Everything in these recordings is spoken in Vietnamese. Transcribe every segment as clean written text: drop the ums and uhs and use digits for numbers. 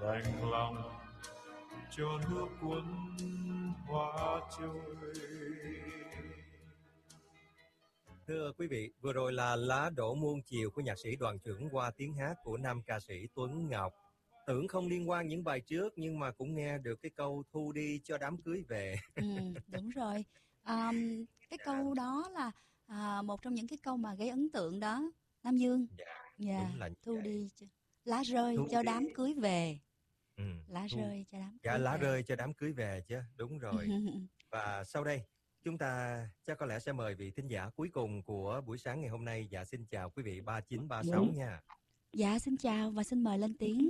đành lòng cho nước cuốn hoa trôi. Thưa quý vị, vừa rồi là Lá đổ muôn chiều của nhạc sĩ Đoàn Chuẩn qua tiếng hát của nam ca sĩ Tuấn Ngọc. Tưởng không liên quan những bài trước nhưng mà cũng nghe được cái câu thu đi cho đám cưới về. Đúng rồi. Cái câu đó là một trong những cái câu mà gây ấn tượng đó, Nam Dương. Đúng là như thu vậy. đi lá rơi Thu cho đi. đám cưới về. Lá Thu. rơi cho đám cưới Lá về. rơi cho đám cưới về chứ, đúng rồi. Và sau đây chúng ta chắc có lẽ sẽ mời vị thính giả cuối cùng của buổi sáng ngày hôm nay. Dạ xin chào quý vị 3936 nha. Dạ xin chào và xin mời lên tiếng.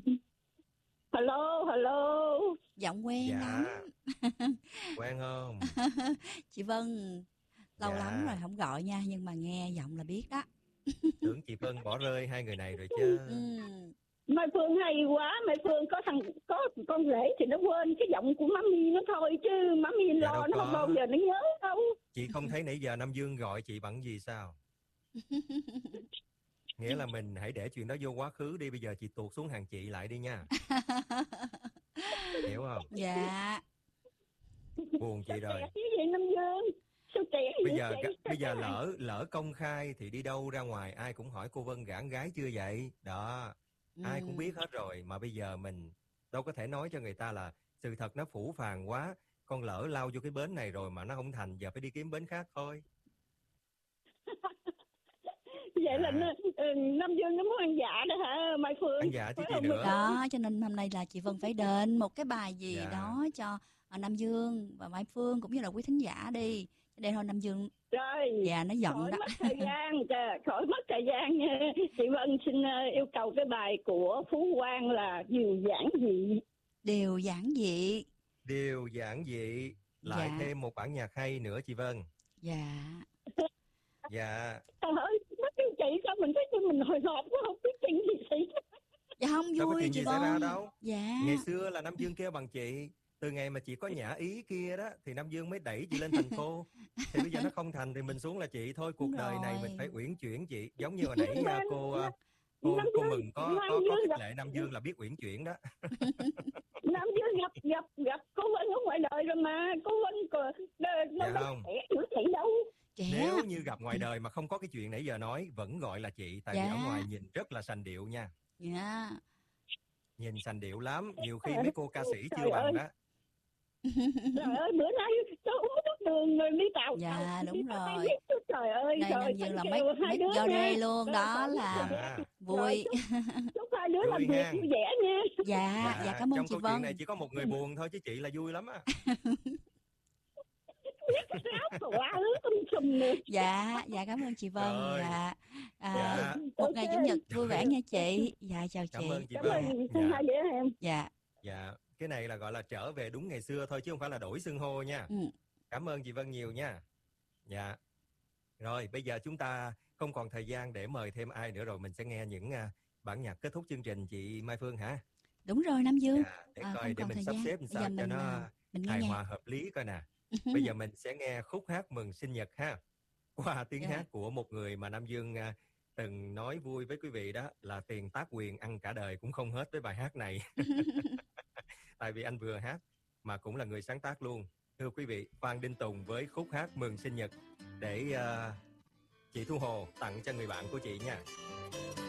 Hello. Giọng quen lắm. Quen không? Chị Vân lâu lắm rồi không gọi nha, nhưng mà nghe giọng là biết đó. Tưởng chị Vân bỏ rơi hai người này rồi chứ. Mai Phương hay quá, Mai Phương có con rể thì nó quên cái giọng của Mami nó thôi, chứ Mami lo nó không bao giờ nó nhớ đâu. Chị không thấy nãy giờ Nam Dương gọi chị bằng gì sao? Nghĩa là mình hãy để chuyện đó vô quá khứ đi, bây giờ chị tuột xuống hàng chị lại đi nha. Hiểu không? Dạ. Buồn chị rồi. Cái gì Nam Dương? Bây giờ lỡ công khai thì đi đâu ra ngoài ai cũng hỏi cô Vân gả gái chưa vậy? Đó. Ai cũng biết hết rồi, mà bây giờ mình đâu có thể nói cho người ta là sự thật nó phũ phàng quá, con lỡ lao vô cái bến này rồi mà nó không thành, giờ phải đi kiếm bến khác thôi. Vậy là Nam Dương nó muốn ăn dạ đó hả Mai Phương? Ăn dạ chứ gì nữa. Đó, cho nên hôm nay là chị Vân phải đền một cái bài gì đó cho Nam Dương và Mai Phương cũng như là quý thính giả đi. Để thôi Nam Dương rồi. Dạ nó giận khỏi đó. Khỏi mất thời gian nha. Chị Vân xin yêu cầu cái bài của Phú Quang là Điều giản dị. Điều giản dị. Điều giản dị. Lại thêm một bản nhạc hay nữa chị Vân. Dạ. Trời ơi, nó kêu chị sao mình thấy mình hồi hộp quá, không biết chuyện gì xảy ra. Dạ không vui. Đâu có chuyện gì xảy ra đâu. Dạ. Ngày xưa là Nam Dương kêu bằng chị. Từ ngày mà chị có nhã ý kia đó thì Nam Dương mới đẩy chị lên thành cô. Thì bây giờ nó không thành thì mình xuống là chị thôi. Cuộc đời này mình phải uyển chuyển chị. Giống như hồi nãy cô Mừng có khích lệ Nam Dương là biết uyển chuyển đó. Nam Dương gặp cô Vân ở ngoài đời rồi mà. Cô Vân đâu có trẻ đâu. Nếu như gặp ngoài đời mà không có cái chuyện nãy giờ nói vẫn gọi là chị. Tại vì ở ngoài nhìn rất là sành điệu nha. Dạ. Nhìn sành điệu lắm. Nhiều khi mấy cô ca sĩ chưa bằng đó. Trời ơi, bữa nay tôi uống nước đường rồi đi tàu. Dạ đúng rồi. Trời ơi, đây Nam Dương là mấy do đây luôn đó là vui. Chúc hai đứa làm việc vui vẻ nha. Dạ cảm ơn trong chị câu Vân. Chuyện này chỉ có một người buồn thôi chứ chị là vui lắm á. Dạ cảm ơn chị Vân. Một ngày chủ nhật vui vẻ nha chị. Dạ chào chị. Cảm ơn chị Vân. Dạ cái này là gọi là trở về đúng ngày xưa thôi chứ không phải là đổi xưng hô nha. Cảm ơn chị Vân nhiều nha. Dạ. Rồi bây giờ chúng ta không còn thời gian để mời thêm ai nữa rồi, mình sẽ nghe những bản nhạc kết thúc chương trình chị Mai Phương hả? Đúng rồi Nam Dương. Để coi để mình sắp xếp làm sao cho nó hài hòa hợp lý coi nè. Bây giờ mình sẽ nghe khúc hát mừng sinh nhật ha. Qua tiếng hát của một người mà Nam Dương từng nói vui với quý vị đó là tiền tác quyền ăn cả đời cũng không hết với bài hát này. Tại vì anh vừa hát mà cũng là người sáng tác luôn. Thưa quý vị, Phan Đinh Tùng với khúc hát mừng sinh nhật để chị Thu Hồ tặng cho người bạn của chị nha.